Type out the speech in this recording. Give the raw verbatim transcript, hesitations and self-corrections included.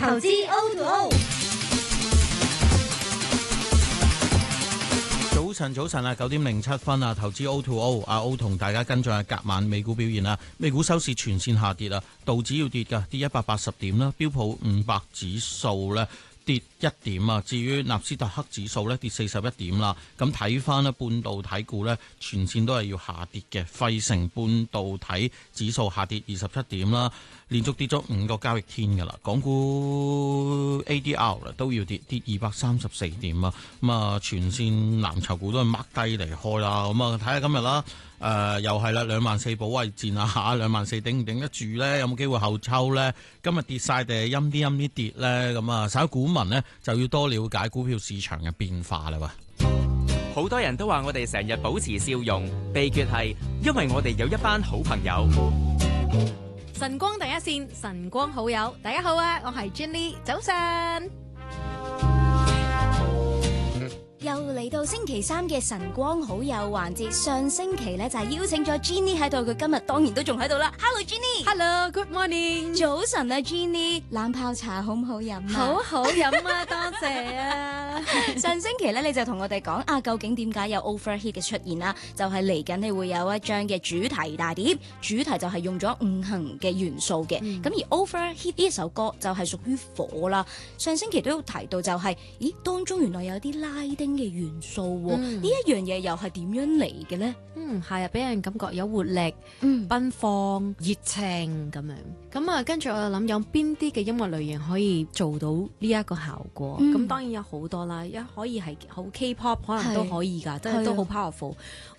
投資 O to O。 早晨，早晨啊，九點零七分啊，投資 O to O， 阿 O 同大家跟進下隔晚美股表現啦。美股收市全線下跌啊，道指要跌㗎，跌一百八十點啦，標普五百指數咧跌一點啊，至於納斯達克指數咧跌四十一點啦。咁睇翻咧，半導體股咧全線都係要下跌嘅，費城半導體指數下跌二十七點啦，連續跌咗五個交易天㗎啦。港股 A D R 都要跌跌二百三十四點啊。咁啊，全線藍籌股都係擘低嚟開啦。咁啊，睇下今日啦。誒、呃、又係啦，兩萬四保衛戰啊嚇，兩萬四頂唔頂得住呢？有冇機會後抽呢？今日跌晒定係陰啲陰啲跌呢？咁啊，稍股民呢就要多了解股票市場嘅變化啦喎。 好多人都話我哋成日保持笑容，秘訣係因為我哋有一班好朋友。 晨光第一線，晨光好友，大家好啊，我係 Jenny， 早晨。 又嚟到星期三嘅晨光好友環節，上星期咧就係邀請咗 Jenny 喺度，佢今日當然都仲喺度啦。Hello Jenny，Hello，Good morning， 早晨啊 Jenny， 冷泡茶好唔好飲啊？ 好好飲啊，多謝啊！ 上星期咧你就同我哋講啊，究竟點解有 overheat 嘅出現啦？就係嚟緊你會有一張嘅主題大碟，主題就係用咗五行嘅元素嘅。咁、嗯、而 overheat 呢一首歌就係屬於火啦。上星期都有提到就係、是，咦當中原來有啲拉丁嘅元素喎，呢一樣嘢又係點樣嚟嘅呢？ 嗯，係啊，俾人感覺有活力、 嗯、 奔放、熱情咁樣。咁啊，跟住我又諗有邊啲嘅音樂類型可以做到呢一個效果？咁、嗯、當然有好多啦，一可以係好 K-pop， 可能都可以㗎，即係都好 powerful。